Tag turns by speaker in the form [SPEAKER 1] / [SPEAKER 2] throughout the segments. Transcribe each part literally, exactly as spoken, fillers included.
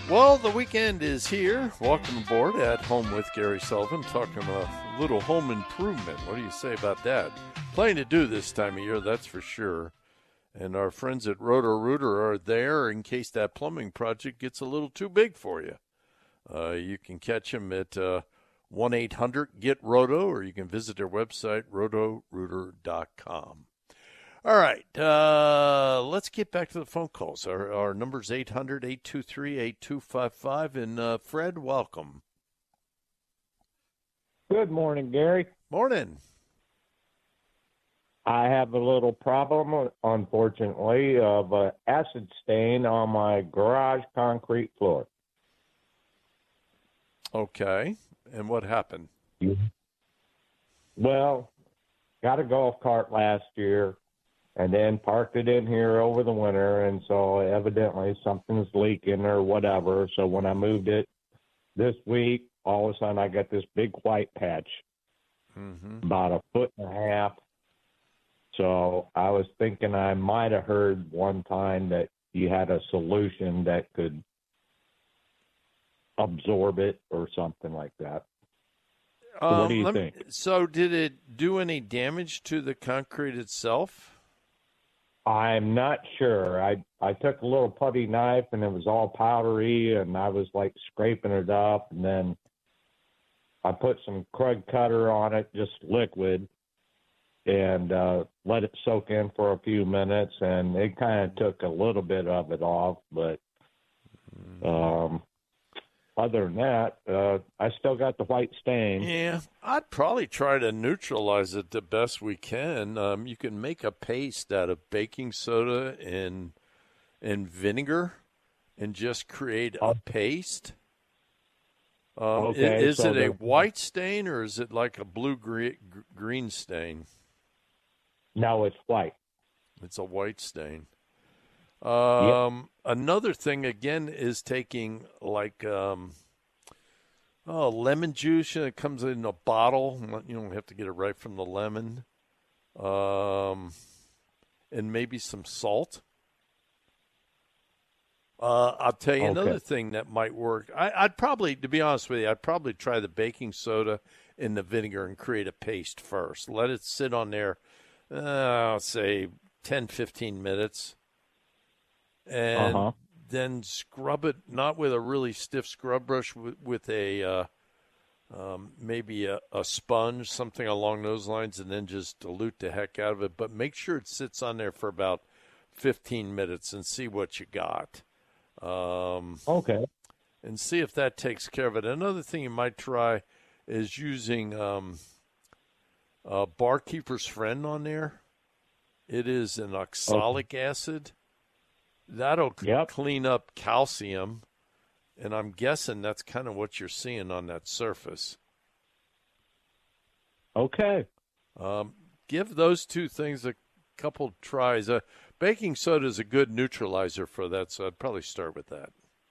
[SPEAKER 1] Well, the weekend is here. Welcome aboard At Home with Gary Sullivan, talking a little home improvement. What do you say about that? Plenty to do this time of year, that's for sure. And our friends at Roto-Rooter are there in case that plumbing project gets a little too big for you. Uh, you can catch them at uh, one eight hundred get roto, or you can visit their website, roto rooter dot com. All right, uh, let's get back to the phone calls. Our, our number is eight hundred, eight two three, eight two five five. And uh, Fred, welcome.
[SPEAKER 2] Good morning, Gary.
[SPEAKER 1] Morning.
[SPEAKER 2] I have a little problem, unfortunately, of an acid stain on my garage concrete floor.
[SPEAKER 1] Okay, and what happened?
[SPEAKER 2] Well, got a golf cart last year and then parked it in here over the winter, and so evidently something's leaking or whatever. So when I moved it this week, all of a sudden I got this big white patch,
[SPEAKER 1] mm-hmm.
[SPEAKER 2] about a foot and a half. So I was thinking I might have heard one time that you had a solution that could absorb it or something like that. So
[SPEAKER 1] um,
[SPEAKER 2] what do you
[SPEAKER 1] me,
[SPEAKER 2] think?
[SPEAKER 1] So did it do any damage to the concrete itself?
[SPEAKER 2] I'm not sure. I I took a little putty knife and it was all powdery, and I was like scraping it up, and then I put some Krug Kutter on it, just liquid, and uh, let it soak in for a few minutes, and it kind of took a little bit of it off, but um, other than that, uh, I still got the white stain.
[SPEAKER 1] Yeah, I'd probably try to neutralize it the best we can. Um, you can make a paste out of baking soda and and vinegar and just create a paste. Um,
[SPEAKER 2] Okay,
[SPEAKER 1] is
[SPEAKER 2] so
[SPEAKER 1] it a
[SPEAKER 2] the-
[SPEAKER 1] white stain or is it like a blue-green stain?
[SPEAKER 2] No, it's white.
[SPEAKER 1] It's a white stain. Um, yep. Another thing, again, is taking like um, oh, lemon juice. It comes in a bottle. You don't have to get it right from the lemon. Um, and maybe some salt. Uh, I'll tell you okay. Another thing that might work. I, I'd probably, to be honest with you, I'd probably try the baking soda and the vinegar and create a paste first. Let it sit on there, uh, I'll say ten, fifteen minutes. And uh-huh. then scrub it, not with a really stiff scrub brush, with, with a uh, um, maybe a, a sponge, something along those lines, and then just dilute the heck out of it. But make sure it sits on there for about fifteen minutes and see what you got. Um,
[SPEAKER 2] okay.
[SPEAKER 1] And see if that takes care of it. Another thing you might try is using um, uh, Barkeeper's Friend on there. It is an oxalic okay. acid. That'll
[SPEAKER 2] yep.
[SPEAKER 1] clean up calcium, and I'm guessing that's kind of what you're seeing on that surface.
[SPEAKER 2] Okay.
[SPEAKER 1] Um, give those two things a couple tries. Uh, baking soda is a good neutralizer for that, so I'd probably start with that.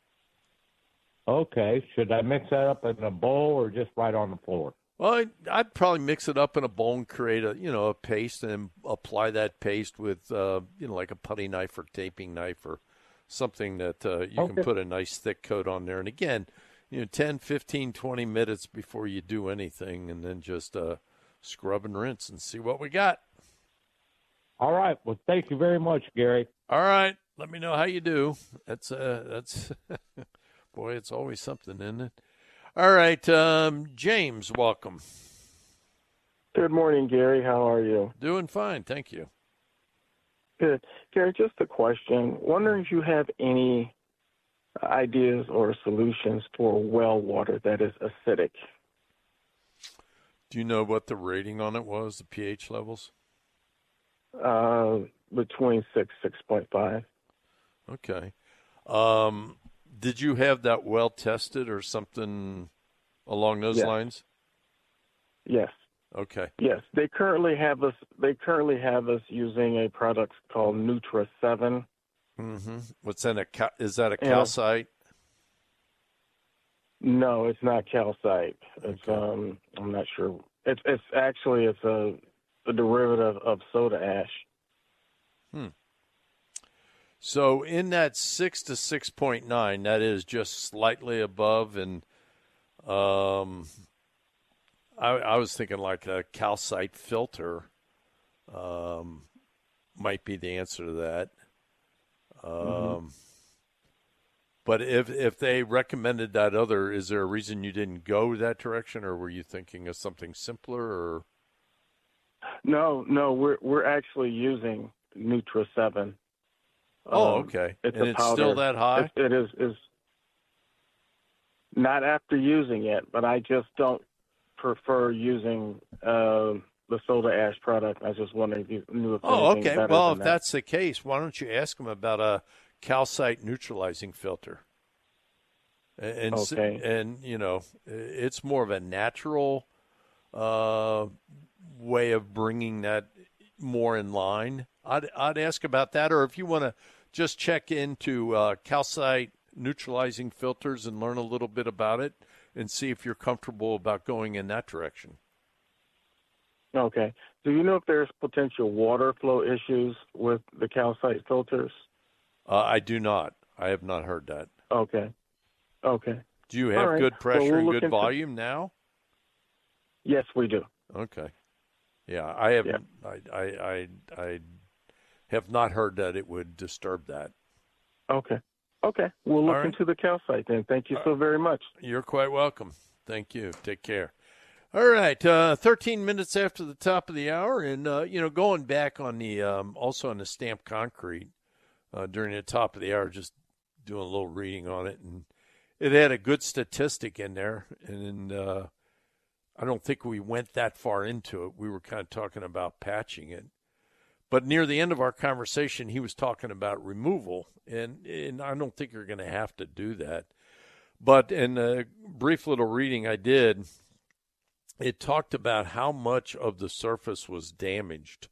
[SPEAKER 2] Okay. Should I mix that up in a bowl or just right on the floor?
[SPEAKER 1] Well, I'd, I'd probably mix it up in a bowl and create a, you know, a paste, and apply that paste with, uh, you know, like a putty knife or taping knife or something that uh, you okay. can put a nice thick coat on there. And again, you know, ten, fifteen, twenty minutes before you do anything, and then just uh, scrub and rinse and see what we got.
[SPEAKER 2] All right. Well, thank you very much, Gary.
[SPEAKER 1] All right. Let me know how you do. That's, uh, that's, boy, it's always something, isn't it? All right, um, James, welcome.
[SPEAKER 3] Good morning, Gary. How are you?
[SPEAKER 1] Doing fine, thank you.
[SPEAKER 3] Good. Gary, just a question. Wondering if you have any ideas or solutions for well water that is acidic.
[SPEAKER 1] Do you know what the rating on it was, the pH levels?
[SPEAKER 3] Uh, between six, six point five.
[SPEAKER 1] Okay. Um, did you have that well tested or something along those
[SPEAKER 3] yes.
[SPEAKER 1] lines?
[SPEAKER 3] Yes.
[SPEAKER 1] Okay.
[SPEAKER 3] Yes, they currently have us. They currently have us using a product called Nutra Seven.
[SPEAKER 1] Mm-hmm. What's that? A is that a calcite?
[SPEAKER 3] No, it's not calcite. It's
[SPEAKER 1] okay.
[SPEAKER 3] um, I'm not sure. It's it's actually it's a, a derivative of soda ash.
[SPEAKER 1] Hmm. So in that six to six point nine, that is just slightly above, and um, I, I was thinking like a calcite filter um, might be the answer to that. Um, mm-hmm. But if if they recommended that other, is there a reason you didn't go that direction, or were you thinking of something simpler? Or
[SPEAKER 3] no, no, we're we're actually using Nutra seven.
[SPEAKER 1] Oh,
[SPEAKER 3] um,
[SPEAKER 1] okay.
[SPEAKER 3] It's
[SPEAKER 1] and
[SPEAKER 3] a
[SPEAKER 1] it's
[SPEAKER 3] powder.
[SPEAKER 1] Still that high?
[SPEAKER 3] It, it is is not after using it, but I just don't prefer using uh, the soda ash product. I was just wondering if you knew if
[SPEAKER 1] Oh,
[SPEAKER 3] anything
[SPEAKER 1] okay.
[SPEAKER 3] better
[SPEAKER 1] Well,
[SPEAKER 3] than
[SPEAKER 1] if
[SPEAKER 3] that.
[SPEAKER 1] that's the case, why don't you ask them about a calcite neutralizing filter? And,
[SPEAKER 3] okay.
[SPEAKER 1] and you know, it's more of a natural uh, way of bringing that more in line. I'd, I'd ask about that, or if you want to just check into uh, calcite neutralizing filters and learn a little bit about it and see if you're comfortable about going in that direction.
[SPEAKER 3] Okay. Do you know if there's potential water flow issues with the calcite filters?
[SPEAKER 1] Uh, I do not. I have not heard that.
[SPEAKER 3] Okay. Okay.
[SPEAKER 1] Do you have
[SPEAKER 3] right.
[SPEAKER 1] good pressure
[SPEAKER 3] well, we'll
[SPEAKER 1] and
[SPEAKER 3] look
[SPEAKER 1] good
[SPEAKER 3] into...
[SPEAKER 1] volume now?
[SPEAKER 3] Yes, we do.
[SPEAKER 1] Okay. Yeah, I have.
[SPEAKER 3] Yeah.
[SPEAKER 1] I, I I I have not heard that it would disturb that.
[SPEAKER 3] Okay. Okay. We'll look
[SPEAKER 1] right.
[SPEAKER 3] into the calcite then. Thank you so very much.
[SPEAKER 1] You're quite welcome. Thank you. Take care. All right. Uh, thirteen minutes after the top of the hour, and uh, you know, going back on the um, also on the stamped concrete uh, during the top of the hour, just doing a little reading on it, and it had a good statistic in there, and uh, I don't think we went that far into it. We were kind of talking about patching it. But near the end of our conversation, he was talking about removal, and, and I don't think you're going to have to do that. But in a brief little reading I did, it talked about how much of the surface was damaged.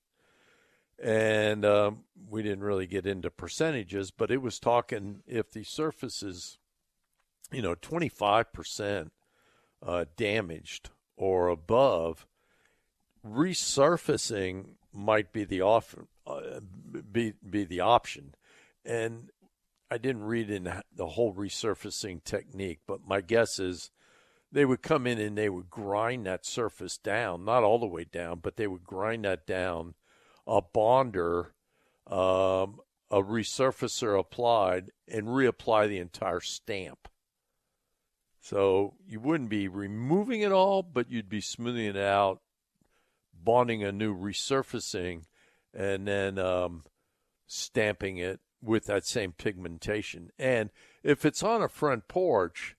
[SPEAKER 1] And um, we didn't really get into percentages, but it was talking if the surface is, you know, twenty-five percent uh, damaged or above, resurfacing might be the off, uh, be be the option. And I didn't read in the whole resurfacing technique, but my guess is they would come in and they would grind that surface down, not all the way down, but they would grind that down, a bonder, um, a resurfacer applied, and reapply the entire stamp. So you wouldn't be removing it all, but you'd be smoothing it out, bonding a new resurfacing, and then um, stamping it with that same pigmentation. And if it's on a front porch,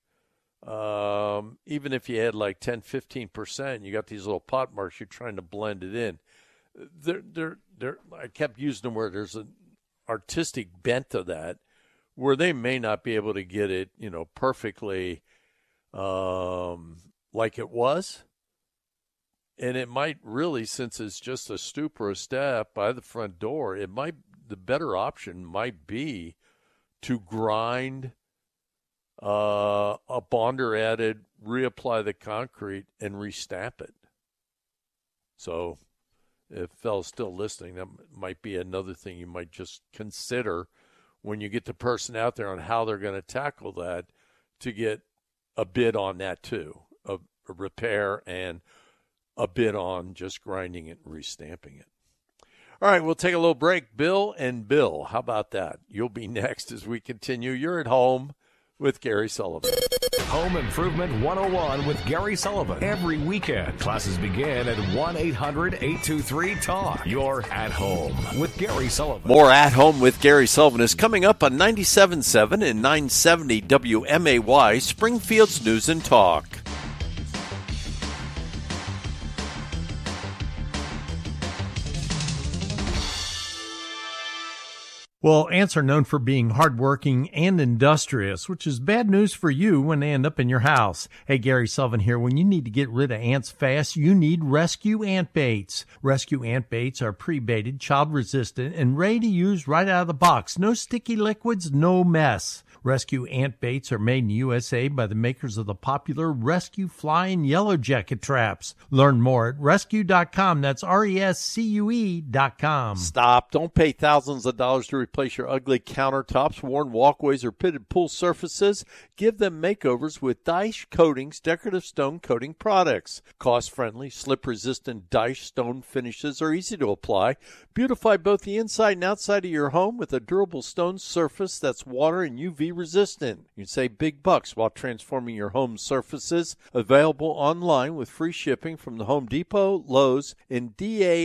[SPEAKER 1] um, even if you had like ten, fifteen percent, you got these little pot marks, you're trying to blend it in. There, there, there. I kept using them where there's an artistic bent to that, where they may not be able to get it, you know, perfectly um, like it was. And it might really, since it's just a stoop or a step by the front door, it might, the better option might be to grind uh, a bonder added, reapply the concrete, and restamp it. So if fellas still listening, that might be another thing you might just consider when you get the person out there on how they're going to tackle that, to get a bid on that too, a, a repair and a bid on just grinding it and restamping it. All right, we'll take a little break. Bill and Bill, how about that? You'll be next as we continue. You're at home with Gary Sullivan.
[SPEAKER 4] Home Improvement one oh one with Gary Sullivan. Every weekend, classes begin at one eight hundred eight two three talk. You're at home with Gary Sullivan.
[SPEAKER 1] More At Home with Gary Sullivan is coming up on ninety-seven point seven and nine seventy W M A Y, Springfield's News and Talk.
[SPEAKER 5] Well, ants are known for being hardworking and industrious, which is bad news for you when they end up in your house. Hey, Gary Sullivan here. When you need to get rid of ants fast, you need Rescue Ant Baits. Rescue Ant Baits are pre-baited, child-resistant, and ready to use right out of the box. No sticky liquids, no mess. Rescue ant baits are made in U S A by the makers of the popular Rescue Fly and Yellow Jacket traps. Learn more at rescue dot com. That's R E S C U E dot com.
[SPEAKER 1] Stop. Don't pay thousands of dollars to replace your ugly countertops, worn walkways, or pitted pool surfaces. Give them makeovers with Dyche Coatings decorative stone coating products. Cost-friendly, slip-resistant Dyche stone finishes are easy to apply. Beautify both the inside and outside of your home with a durable stone surface that's water and U V resistant. You can save big bucks while transforming your home surfaces. Available online with free shipping from the Home Depot, Lowe's, and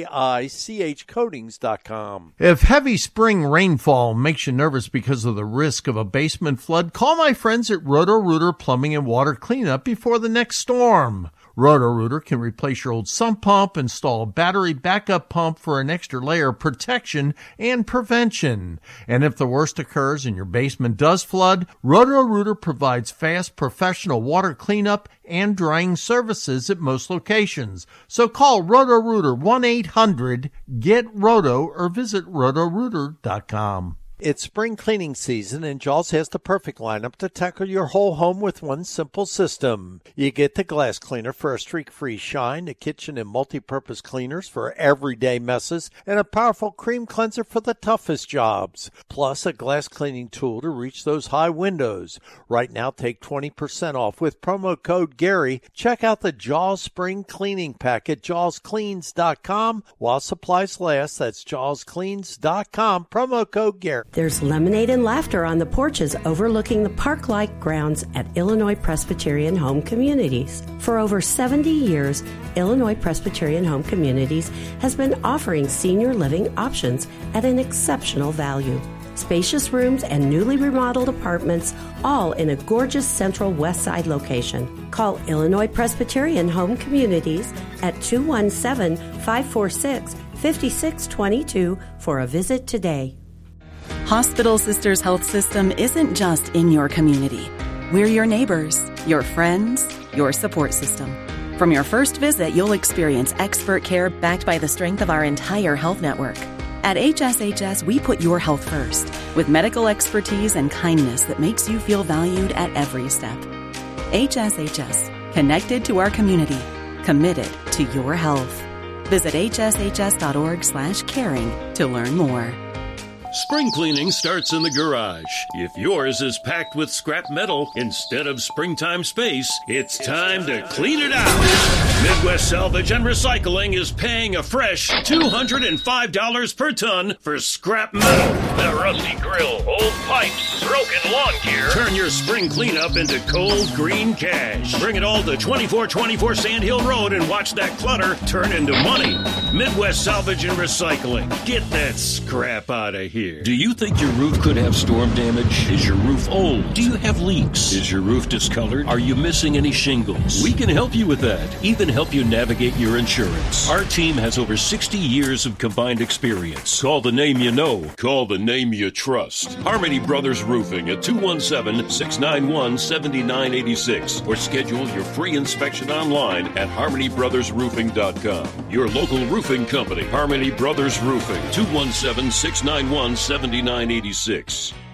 [SPEAKER 1] daich coatings dot com.
[SPEAKER 5] If heavy spring rainfall makes you nervous because of the risk of a basement flood, call my friends at Roto-Rooter Plumbing and Water Cleanup before the next storm. Roto-Rooter can replace your old sump pump, install a battery backup pump for an extra layer of protection and prevention. And if the worst occurs and your basement does flood, Roto-Rooter provides fast professional water cleanup and drying services at most locations. So call Roto-Rooter one eight hundred get roto or visit roto rooter dot com.
[SPEAKER 1] It's spring cleaning season, and Jaws has the perfect lineup to tackle your whole home with one simple system. You get the glass cleaner for a streak-free shine, the kitchen and multi-purpose cleaners for everyday messes, and a powerful cream cleanser for the toughest jobs. Plus, a glass cleaning tool to reach those high windows. Right now, take twenty percent off with promo code Gary. Check out the Jaws Spring Cleaning Pack at jaws cleans dot com while supplies last. That's jaws cleans dot com, promo code Gary.
[SPEAKER 6] There's lemonade and laughter on the porches overlooking the park-like grounds at Illinois Presbyterian Home Communities. For over seventy years, Illinois Presbyterian Home Communities has been offering senior living options at an exceptional value. Spacious rooms and newly remodeled apartments, all in a gorgeous central west side location. Call Illinois Presbyterian Home Communities at two one seven, five four six, five six two two for a visit today.
[SPEAKER 7] Hospital Sisters Health System isn't just in your community. We're your neighbors, your friends, your support system. From your first visit, you'll experience expert care backed by the strength of our entire health network. At H S H S, we put your health first, with medical expertise and kindness that makes you feel valued at every step. H S H S, connected to our community, committed to your health. Visit h s h s dot org slash caring to learn more.
[SPEAKER 8] Spring cleaning starts in the garage. If yours is packed with scrap metal instead of springtime space, it's time to clean it out. Midwest Salvage and Recycling is paying a fresh two hundred five dollars per ton for scrap metal. The rusty grill, old pipes, broken lawn gear. Turn your spring cleanup into cold green cash. Bring it all to twenty-four twenty-four Sand Hill Road and watch that clutter turn into money. Midwest Salvage and Recycling. Get that scrap out of here. Do you think your roof could have storm damage? Is your roof old? Do you have leaks? Is your roof discolored? Are you missing any shingles? We can help you with that. Even help you navigate your insurance. Our team has over sixty years of combined experience. Call the name you know. Call the name you trust. Harmony Brothers Roofing at two one seven, six nine one, seven nine eight six or schedule your free inspection online at harmony brothers roofing dot com. Your local roofing company, Harmony Brothers Roofing, two one seven, six nine one, seven nine eight six.